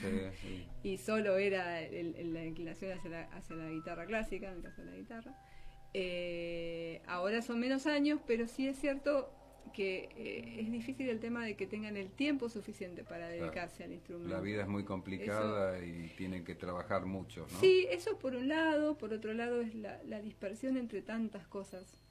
sí. Y solo era la inclinación hacia la guitarra clásica, en el caso de la guitarra. Ahora son menos años, pero sí es cierto que es difícil el tema de que tengan el tiempo suficiente para dedicarse al instrumento. La vida es muy complicada y tienen que trabajar mucho, ¿no? Sí, eso por un lado. Por otro lado es la dispersión entre tantas cosas